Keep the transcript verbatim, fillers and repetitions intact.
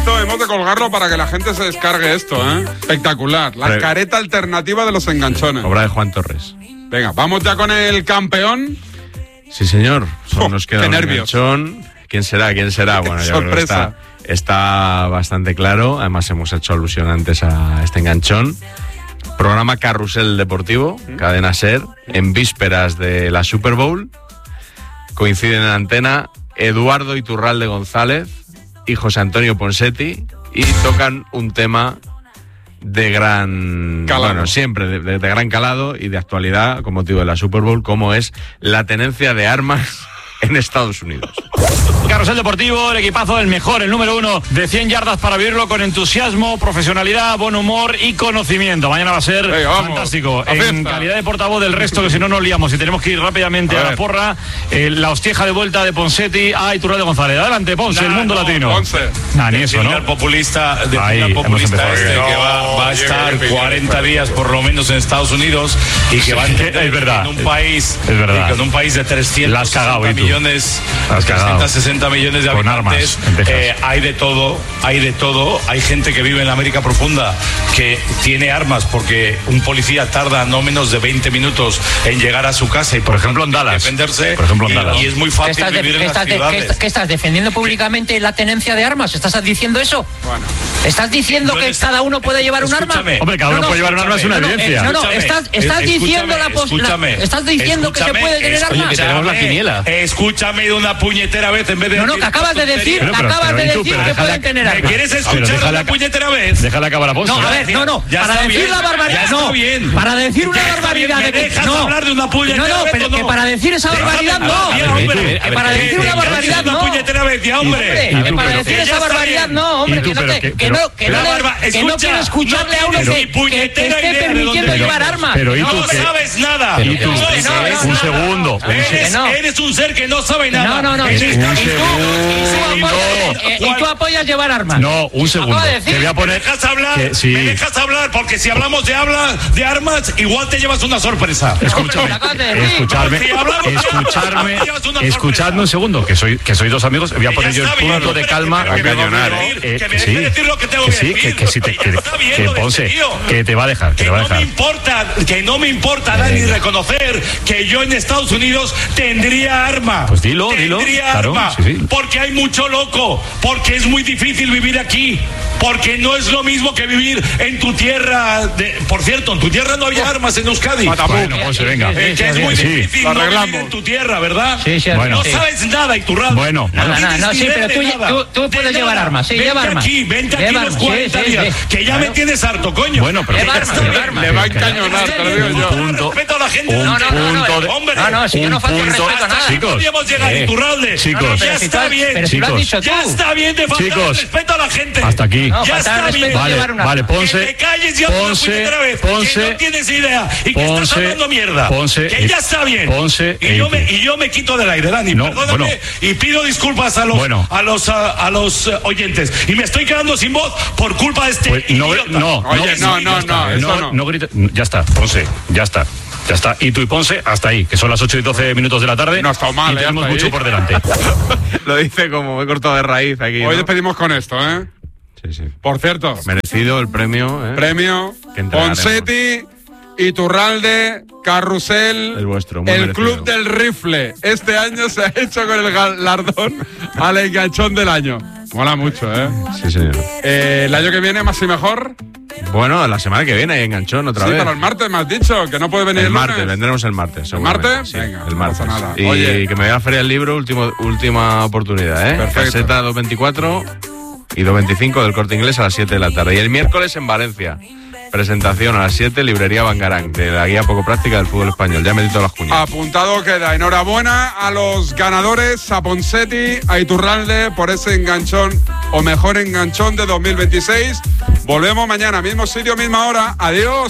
Esto hemos de colgarlo para que la gente se descargue esto, ¿eh? Espectacular. La Pre- careta alternativa de los enganchones. Obra de Juan Torres. Venga, vamos ya con el campeón. Sí, señor. Solo oh, nos queda un nervios. enganchón. ¿Quién será? ¿Quién será? Bueno, yo creo que está, está bastante claro. Además, hemos hecho alusión antes a este enganchón. Programa Carrusel Deportivo, ¿Mm? Cadena SER, en vísperas de la Super Bowl. Coinciden en antena Eduardo Iturralde González y José Antonio Ponseti y tocan un tema de gran calado. Bueno, siempre de, de, de gran calado y de actualidad con motivo de la Super Bowl, como es la tenencia de armas en Estados Unidos. Carrusel Deportivo, el equipazo del mejor, el número uno de cien yardas para vivirlo con entusiasmo, profesionalidad, buen humor y conocimiento. Mañana va a ser Venga, fantástico. En calidad de portavoz del resto, que si no nos liamos y tenemos que ir rápidamente a, a la porra, eh, la hostieja de vuelta de Ponseti a Iturralde González. Adelante, Ponce, nah, el mundo no, latino. Ponce. Nah, ni eso, ¿no? El populista, de Ahí, populista este no, que va, va a estar cuarenta días por lo menos en Estados Unidos y que sí, va a entender es verdad, en un país, es verdad. En un país de trescientos sesenta millones, trescientos sesenta millones de habitantes, eh, hay de todo, hay de todo, hay gente que vive en la América profunda que tiene armas porque un policía tarda no menos de veinte minutos en llegar a su casa y por, por ejemplo en Dallas defenderse, por ejemplo en Dallas. Y, y es muy fácil de, vivir en las de, ciudades. ¿qué, ¿Qué estás defendiendo públicamente la tenencia de armas? ¿Estás diciendo eso? Bueno. ¿Estás diciendo no que está... cada uno puede llevar un arma? Hombre, cada uno no, no, puede llevar un arma, es una no, evidencia. No, no, estás, estás diciendo la posibilidad. Estás diciendo que se puede tener armas. Que tenemos la quiniela. Escúchame de una puñetera vez en vez de. No, no, que acabas de decir, pero, pero, acabas pero, de tú, decir que pueden tener armas. ¿Me quieres escuchar una puñetera vez? Déjala acabar a Ponce. No, a ver, no, no. Para decir la barbaridad, no. Para decir una barbaridad de que no. hablar de una puñetera no, no, pero que para decir esa barbaridad no. Que para decir una barbaridad no. Una puñetera vez, ya, hombre. Que para decir esa barbaridad no, hombre. Que no, que no, que no quiero escucharle a uno que esté permitiendo llevar armas. Pero no sabes nada. Un segundo. Eres un ser que no sabe nada. No, no, no. Y tú apoyas llevar armas. No, un segundo. Te voy a poner. ¿Me dejas hablar? Que, sí. ¿Me dejas hablar? Porque si hablamos de habla de armas, igual te llevas una sorpresa. Escúchame. Escucharme. Si escucharme. Escuchadme un segundo, que soy que soy dos amigos. Voy a poner yo el punto de calma. Que me dejes decir lo que tengo que decir. Que sí, que sí te que Ponce, que te va a dejar, que te va a dejar. No me importa, que no me importa dar ni reconocer que yo en Estados Unidos tendría arma. Pues dilo, dilo. Tendría arma. Sí, sí. Porque hay mucho loco, porque es muy difícil vivir aquí, porque no es lo mismo que vivir en tu tierra. De, por cierto, en tu tierra no había armas en Euskadi. Bueno, Ponce, venga. Eh, que es muy sí, difícil no vivir en tu tierra, ¿verdad? Sí, sí. Bueno, no sí. sabes nada, Iturralde. Bueno, no, no, no, no sí, pero tú, tú, tú puedes llevar armas. Sí, lleva armas. Aquí, vente aquí los cuarenta sí, sí, días, sí. que ya claro. me tienes harto, coño. Bueno, pero lleva armas. Le va a encañonar, te lo digo yo. Un punto, respeto a la gente. Un no, no, no, punto no, hombre. No, no, si yo no falta respeto a nada. Chicos, podíamos llegar, eh, Iturralde. Chicos, ya está bien. Pero si lo has dicho tú. Ya está bien de faltar chicos, respeto a la gente. Hasta aquí. No, ya está bien. Vale, vale, Ponce. Que te calles ya Ponce, otra vez. Ponce, que no tienes idea y que Ponce, estás hablando mierda. Ponce, que ya está bien. Ponce, y yo me y yo me quito del aire, Dani. No, perdóname bueno. y pido disculpas a los bueno. a los a, a los uh, oyentes y me estoy quedando sin voz por culpa de este pues, no, idiota. No, Oye, no, no, no, no, no, no, no grites. Ya está, Ponce, ya está. Ya está. Y tú y Ponce, hasta ahí, que son las ocho y doce minutos de la tarde. No ha estado mal, y tenemos eh, mucho ahí. por delante. Lo dice como he cortado de raíz aquí. Hoy ¿no? despedimos con esto, ¿eh? Sí, sí. Por cierto. Merecido el premio, ¿eh? Premio. Ponseti, Iturralde, Carrusel, el, vuestro, muy el merecido. Club del Rifle. Este año se ha hecho con el galardón al enganchón del año. Mola mucho, ¿eh? Sí, señor. Eh, ¿El año que viene más y mejor? Bueno, la semana que viene hay enganchón otra sí, vez. Sí, pero el martes me has dicho que no puede venir el, el martes. lunes. Vendremos el martes. ¿El martes? Sí, venga, el martes. No pasa nada. Y Oye, que me voy a la Feria del Libro, último, última oportunidad, ¿eh? Perfecto. Caseta dos veinticuatro y dos veinticinco del Corte Inglés a las siete de la tarde. Y el miércoles en Valencia. Presentación a las siete, Librería Bangarang, de la guía poco práctica del fútbol español. Ya me he dicho las cuñas. Apuntado queda. Enhorabuena a los ganadores, a Ponseti, a Iturralde, por ese enganchón o mejor enganchón de dos mil veintiséis. Volvemos mañana, mismo sitio, misma hora. Adiós.